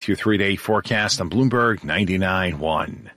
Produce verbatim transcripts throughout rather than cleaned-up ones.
to your three-day forecast on Bloomberg ninety-nine point one.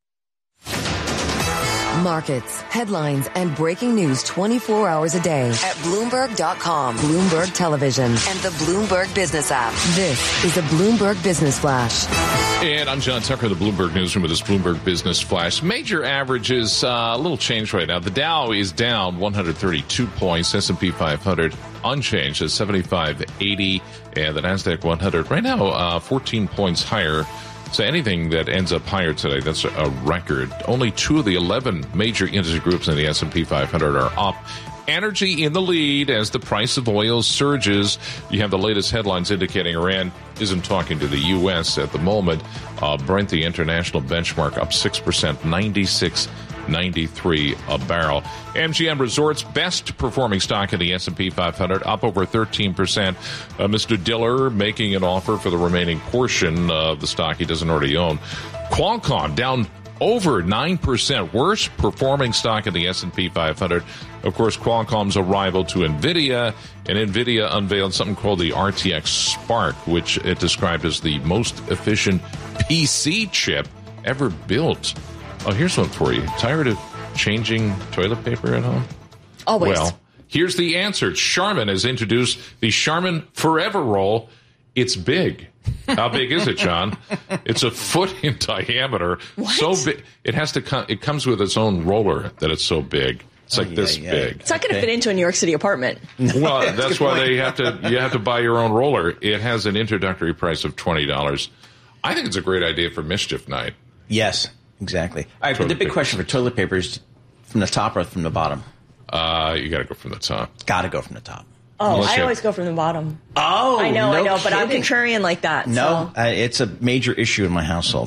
Markets, headlines, and breaking news twenty-four hours a day at Bloomberg dot com, Bloomberg Television, and the Bloomberg Business app. This is the Bloomberg Business Flash. And I'm John Tucker, the Bloomberg Newsroom with this Bloomberg Business Flash. Major averages, uh, a little change right now. The Dow is down one hundred thirty-two points, S and P five hundred unchanged at seventy-five eighty, and the NASDAQ one hundred right now uh, fourteen points higher. So anything that ends up higher today, that's a record. Only two of the eleven major industry groups in the S and P five hundred are up. Energy in the lead as the price of oil surges. You have the latest headlines indicating Iran isn't talking to the U S at the moment. Uh, Brent, the international benchmark, up six percent, ninety-six ninety-three a barrel. M G M Resorts, best performing stock in the S and P five hundred, up over thirteen percent. Uh, Mister Diller making an offer for the remaining portion of the stock he doesn't already own. Qualcomm down over nine percent, worst performing stock in the S and P five hundred. Of course, Qualcomm's a rival to NVIDIA, and NVIDIA unveiled something called the R T X Spark, which it described as the most efficient P C chip ever built. Oh, here's one for you. Tired of changing toilet paper at home? Always. Well, here's the answer. Charmin has introduced the Charmin Forever Roll. It's big. How big is it, John? It's a foot in diameter. What? So big. It has to come. It comes with its own roller that it's so big. It's like oh, yeah, this yeah. big. It's not going to okay. fit into a New York City apartment. Well, that's, that's why they have to. You have to buy your own roller. It has an introductory price of twenty dollars. I think it's a great idea for mischief night. Yes, exactly. All right, but the big question for toilet paper is from the top or from the bottom? Uh, you got to go from the top. Got to go from the top. Oh, Unless I you- always go from the bottom. Oh, I know, no I know, but I'm kidding. contrarian like that. No, so. uh, it's a major issue in my household.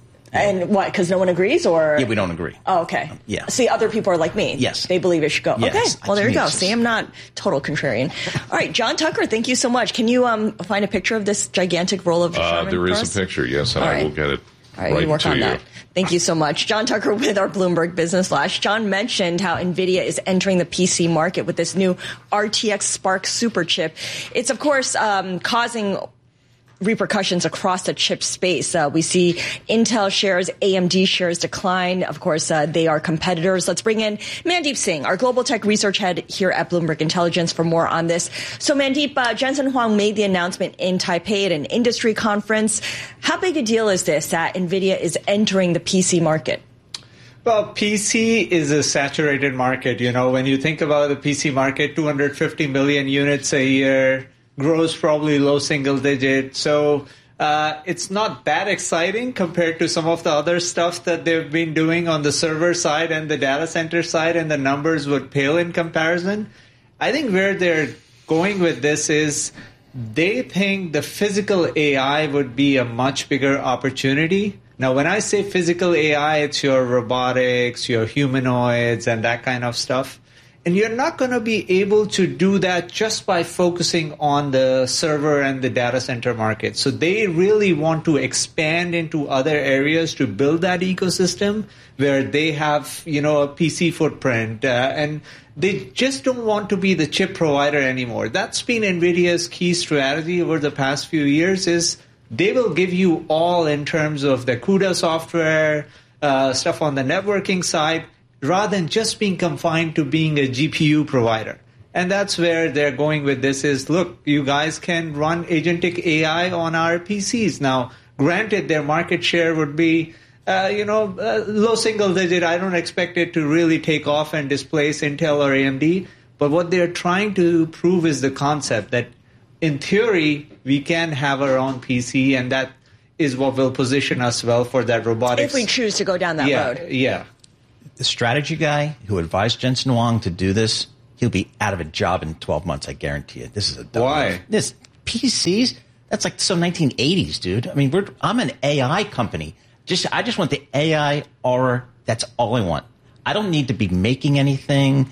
And what, because no one agrees, or? Yeah, we don't agree. Oh, okay. Yeah. See, other people are like me. Yes. They believe it should go. Yes. Okay. Well, there you go. Jesus. See, I'm not total contrarian. All right, John Tucker, thank you so much. Can you um, find a picture of this gigantic roll of Uh, Charmin there for is us? a picture, yes, and All I right. will get it All right, right we work to on you. that. Thank you so much. John Tucker with our Bloomberg Business Flash. John mentioned how NVIDIA is entering the P C market with this new R T X Spark super chip. It's, of course, um, causing repercussions across the chip space. Uh, we see Intel shares, A M D shares decline. Of course, uh, they are competitors. Let's bring in Mandeep Singh, our global tech research head here at Bloomberg Intelligence, for more on this. So, Mandeep, uh, Jensen Huang made the announcement in Taipei at an industry conference. How big a deal is this that NVIDIA is entering the P C market? Well, P C is a saturated market. You know, when you think about the P C market, two hundred fifty million units a year, grows probably low single digit. So uh, it's not that exciting compared to some of the other stuff that they've been doing on the server side and the data center side, and the numbers would pale in comparison. I think where they're going with this is they think the physical A I would be a much bigger opportunity. Now, when I say physical A I, it's your robotics, your humanoids, and that kind of stuff. And you're not going to be able to do that just by focusing on the server and the data center market. So they really want to expand into other areas to build that ecosystem where they have, you know, a P C footprint. Uh, and they just don't want to be the chip provider anymore. That's been NVIDIA's key strategy over the past few years is they will give you all in terms of the CUDA software, uh, stuff on the networking side, rather than just being confined to being a G P U provider. And that's where they're going with this is, look, you guys can run agentic A I on our P Cs. Now, granted, their market share would be, uh, you know, uh, low single digit. I don't expect it to really take off and displace Intel or A M D. But what they're trying to prove is the concept that, in theory, we can have our own P C, and that is what will position us well for that robotics. If we choose to go down that yeah, road. Yeah. The strategy guy who advised Jensen Huang to do this, he'll be out of a job in twelve months, I guarantee it. This is a dumb Why? move. This P Cs, that's like some nineteen eighties, dude. I mean, we're, I'm an A I company. Just I just want the A I aura. That's all I want. I don't need to be making anything.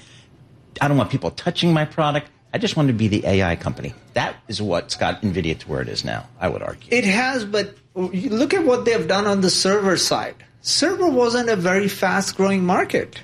I don't want people touching my product. I just want to be the A I company. That is what's got NVIDIA to where it is now, I would argue. It has, but look at what they've done on the server side. Server wasn't a very fast-growing market.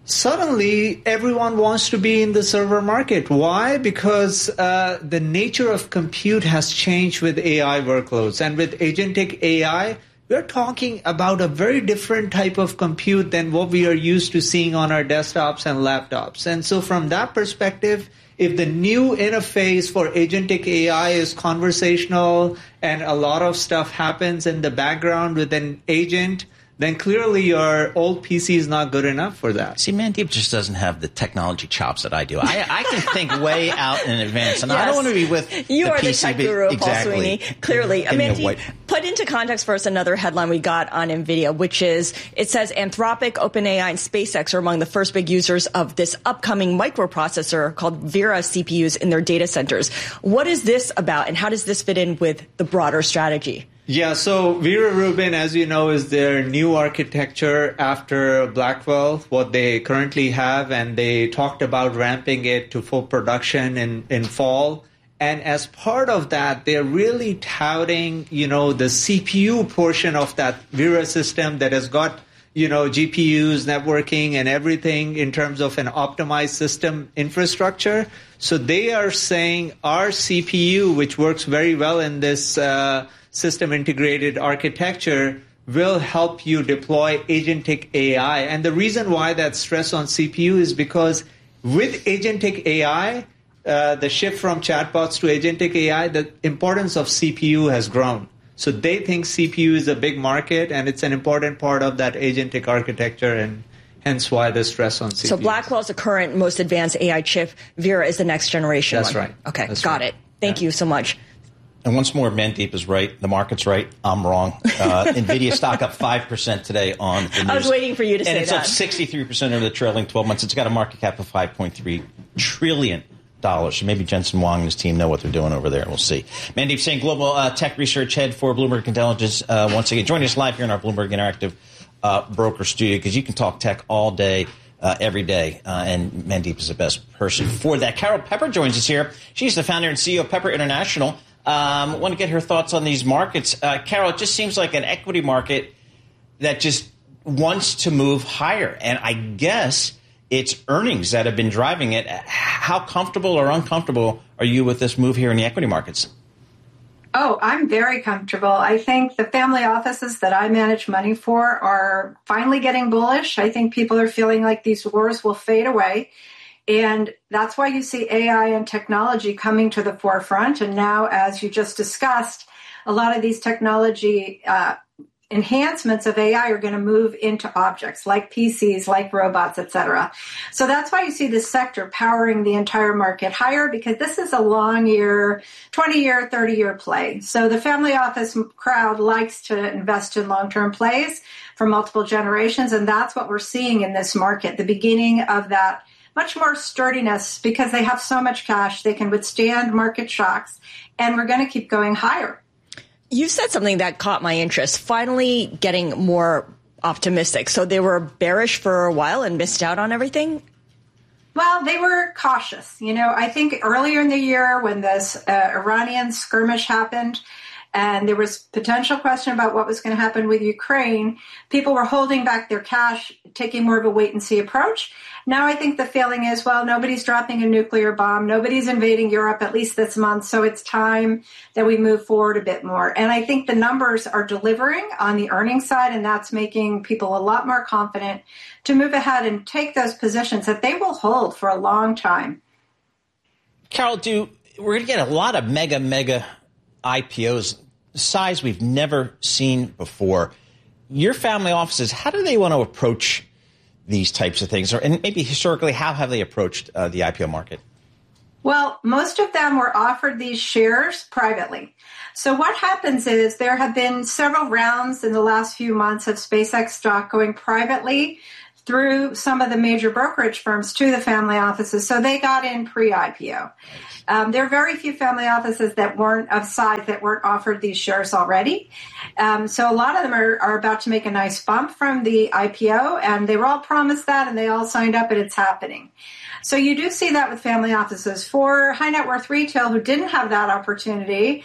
suddenly everyone wants to be in the server market. Why? Because uh, the nature of compute has changed with A I workloads. And with agentic A I, we're talking about a very different type of compute than what we are used to seeing on our desktops and laptops. And so from that perspective, if the new interface for agentic A I is conversational and a lot of stuff happens in the background with an agent, then clearly your old P C is not good enough for that. See, Mandeep just doesn't have the technology chops that I do. I, I can think way out in advance, and yes. I don't want to be with you the are P the C tech guru, exactly. Paul Sweeney. Clearly, I mean, put into context for us another headline we got on NVIDIA, which is it says Anthropic, OpenAI, and SpaceX are among the first big users of this upcoming microprocessor called Vera C P Us in their data centers. What is this about, and how does this fit in with the broader strategy? Yeah, so Vera Rubin, as you know, is their new architecture after Blackwell, what they currently have, and they talked about ramping it to full production in, in fall. And as part of that, they're really touting, you know, the C P U portion of that Vera system that has got, you know, G P Us, networking, and everything in terms of an optimized system infrastructure. So they are saying our C P U, which works very well in this uh system integrated architecture, will help you deploy agentic A I. And the reason why that stress on C P U is because with agentic A I, uh, the shift from chatbots to agentic A I, the importance of C P U has grown. So they think C P U is a big market, and it's an important part of that agentic architecture, and hence why the stress on C P U. So Blackwell is the current most advanced A I chip. Vera is the next generation That's one. right. Okay, That's got right. it. Thank yeah. you so much. And once more, Mandeep is right. The market's right. I'm wrong. Uh, NVIDIA stock up five percent today on the news. I was waiting for you to and say that. And it's up sixty-three percent over the trailing twelve months. It's got a market cap of five point three trillion dollars. So maybe Jensen Huang and his team know what they're doing over there. We'll see. Mandeep Singh, Global uh, Tech Research Head for Bloomberg Intelligence, uh, once again. Joining us live here in our Bloomberg Interactive uh, Broker Studio, because you can talk tech all day. Uh, every day, uh, and Mandeep is the best person for that. Carol Pepper joins us here. She's the founder and C E O of Pepper International. Um, I want to get her thoughts on these markets. Uh, Carol, it just seems like an equity market that just wants to move higher, and I guess it's earnings that have been driving it. How comfortable or uncomfortable are you with this move here in the equity markets? Oh, I'm very comfortable. I think the family offices that I manage money for are finally getting bullish. I think people are feeling like these wars will fade away. And that's why you see A I and technology coming to the forefront. And now, as you just discussed, a lot of these technology uh, enhancements of A I are going to move into objects like P Cs, like robots, et cetera. So that's why you see this sector powering the entire market higher, because this is a long year, twenty year, thirty year play. So the family office crowd likes to invest in long-term plays for multiple generations. And that's what we're seeing in this market, the beginning of that much more sturdiness, because they have so much cash, they can withstand market shocks, and we're going to keep going higher. You said something that caught my interest, finally getting more optimistic. So they were bearish for a while and missed out on everything? Well, they were cautious. You know, I think earlier in the year when this uh, Iranian skirmish happened, and there was potential question about what was going to happen with Ukraine, people were holding back their cash, taking more of a wait-and-see approach. Now I think the feeling is, well, nobody's dropping a nuclear bomb. Nobody's invading Europe, at least this month. So it's time that we move forward a bit more. And I think the numbers are delivering on the earnings side, and that's making people a lot more confident to move ahead and take those positions that they will hold for a long time. Carol, do we're going to get a lot of mega, mega I P Os, size we've never seen before. Your family offices, how do they want to approach these types of things? Or, and maybe historically, how have they approached uh, the I P O market? Well, most of them were offered these shares privately. So what happens is there have been several rounds in the last few months of SpaceX stock going privately through some of the major brokerage firms to the family offices. So they got in pre-I P O. Um, there are very few family offices that weren't of size that weren't offered these shares already. Um, so a lot of them are, are about to make a nice bump from the I P O, and they were all promised that, and they all signed up, and it's happening. So you do see that with family offices. For high net worth retail who didn't have that opportunity,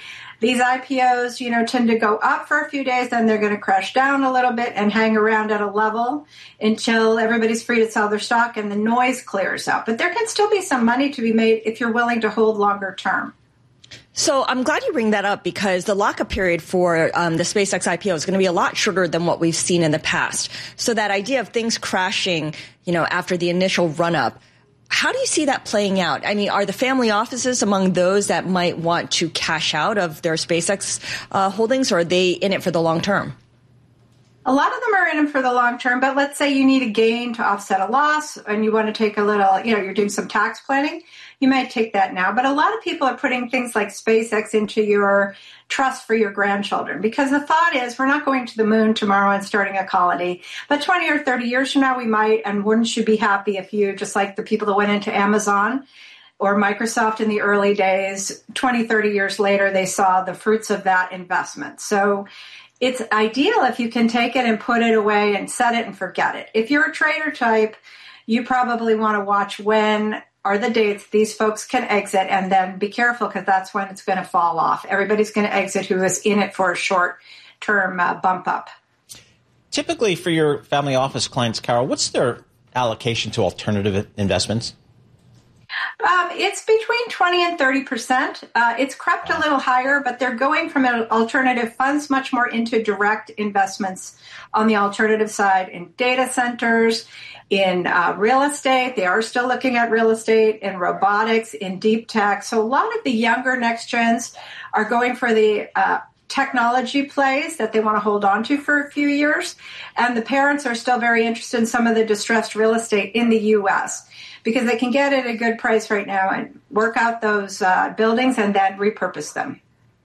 These I P Os, you know, tend to go up for a few days, then they're going to crash down a little bit and hang around at a level until everybody's free to sell their stock and the noise clears out. But there can still be some money to be made if you're willing to hold longer term. So I'm glad you bring that up because the lockup period for um, the SpaceX I P O is going to be a lot shorter than what we've seen in the past. So that idea of things crashing, you know, after the initial run up, how do you see that playing out? I mean, are the family offices among those that might want to cash out of their SpaceX uh, holdings, or are they in it for the long term? A lot of them are in them for the long term, but let's say you need a gain to offset a loss and you want to take a little, you know, you're doing some tax planning, you might take that now. But a lot of people are putting things like SpaceX into your trust for your grandchildren because the thought is we're not going to the moon tomorrow and starting a colony, but twenty or thirty years from now we might, and wouldn't you be happy if you, just like the people that went into Amazon or Microsoft in the early days, twenty, thirty years later, they saw the fruits of that investment. So it's ideal if you can take it and put it away and set it and forget it. If you're a trader type, you probably want to watch when are the dates these folks can exit and then be careful because that's when it's going to fall off. Everybody's going to exit who is in it for a short-term uh, bump up. Typically for your family office clients, Carol, what's their allocation to alternative investments? Um, it's between twenty and thirty percent. Uh, it's crept a little higher, but they're going from alternative funds much more into direct investments on the alternative side in data centers, in uh, real estate. They are still looking at real estate, in robotics, in deep tech. So a lot of the younger next gens are going for the uh, technology plays that they want to hold on to for a few years. And the parents are still very interested in some of the distressed real estate in the U S because they can get it at a good price right now and work out those uh, buildings and then repurpose them.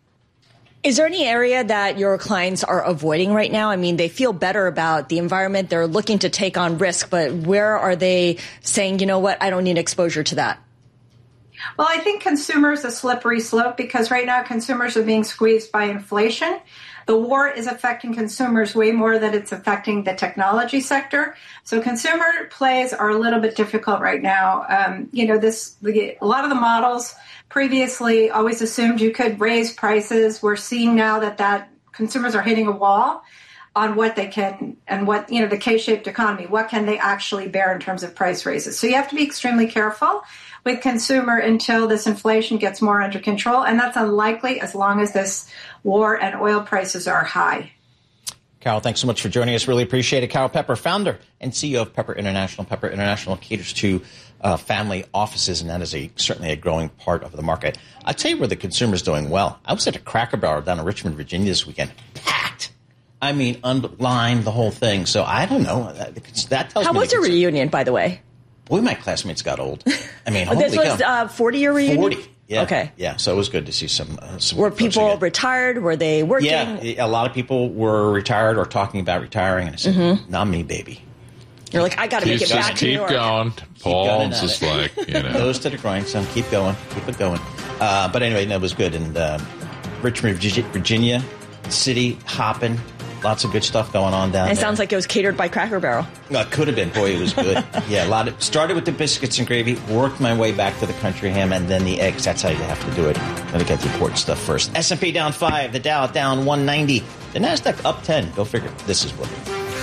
Is there any area that your clients are avoiding right now? I mean, they feel better about the environment. They're looking to take on risk, but where are they saying, you know what, I don't need exposure to that? Well, I think consumer is a slippery slope because right now consumers are being squeezed by inflation. The war is affecting consumers way more than it's affecting the technology sector. So consumer plays are a little bit difficult right now. Um, you know, this the, a lot of the models previously always assumed you could raise prices. We're seeing now that, that consumers are hitting a wall on what they can and what, you know, the K-shaped economy, what can they actually bear in terms of price raises. So you have to be extremely careful with consumer until this inflation gets more under control. And that's unlikely as long as this war and oil prices are high. Carol, thanks so much for joining us. Really appreciate it. Carol Pepper, founder and C E O of Pepper International. Pepper International caters to uh, family offices, and that is a certainly a growing part of the market. I'll tell you where the consumer's doing well. I was at a Cracker Barrel down in Richmond, Virginia this weekend. Packed. I mean, underlined the whole thing. So I don't know. That, that tells How me was your reunion, by the way? Boy, my classmates got old. I mean, holy This was a uh, forty-year reunion? forty. Yeah. Okay. Yeah, so it was good to see some. Uh, some Were folks people again. retired? Were they working? Yeah, a lot of people were retired or talking about retiring, and I said, Mm-hmm. not me, baby. You're like, I got to make it Just back to New keep York. going. Paul going just at like, you know. Nose to the grindstone. Keep going. Keep it going. Uh, but anyway, no, it was good. And uh, Richmond, Virginia, city hopping. Lots of good stuff going on down And it there. sounds like it was catered by Cracker Barrel. No, it could have been. Boy, it was good. Yeah, a lot of started with the biscuits and gravy, worked my way back to the country ham, and then the eggs. That's how you have to do it. Gotta get the important stuff first. S and P down five, the Dow down one ninety, the Nasdaq up ten. Go figure. This is what.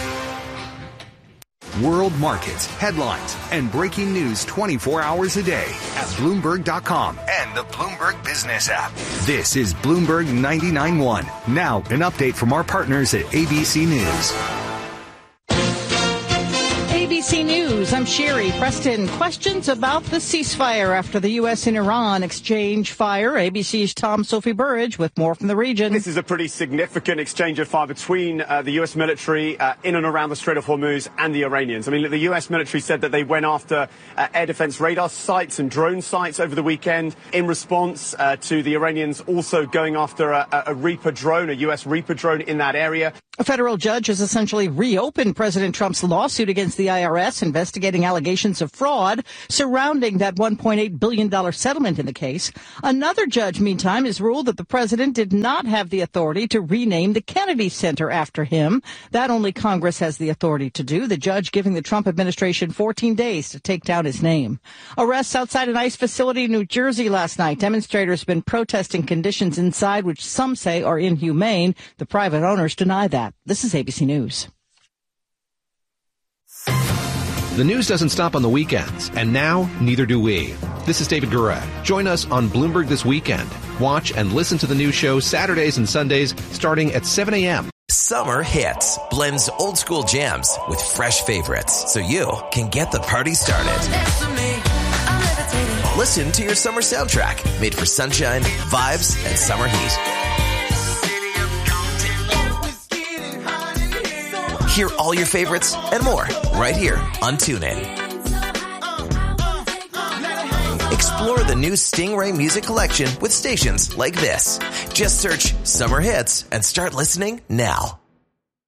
World markets, headlines, and breaking news twenty-four hours a day at Bloomberg dot com and the Bloomberg Business app. This is Bloomberg ninety-nine point one. Now, an update from our partners at A B C News. A B C News, I'm Sherry Preston. Questions about the ceasefire after the U S and Iran exchange fire. A B C's Tom Sophie Burridge with more from the region. This is a pretty significant exchange of fire between uh, the U S military uh, in and around the Strait of Hormuz and the Iranians. I mean, the U S military said that they went after uh, air defense radar sites and drone sites over the weekend in response uh, to the Iranians also going after a, a Reaper drone, a U S Reaper drone in that area. A federal judge has essentially reopened President Trump's lawsuit against the I R S The news doesn't stop on the weekends, and now neither do we. This is David Gura. Join us on Bloomberg This Weekend. Watch and listen to the news show Saturdays and Sundays starting at seven a.m. Summer Hits blends old school jams with fresh favorites so you can get the party started. Listen to your summer soundtrack made for sunshine, vibes, and summer heat. Hear all your favorites and more right here on TuneIn. Explore the new Stingray music collection with stations like this. Just search Summer Hits and start listening now.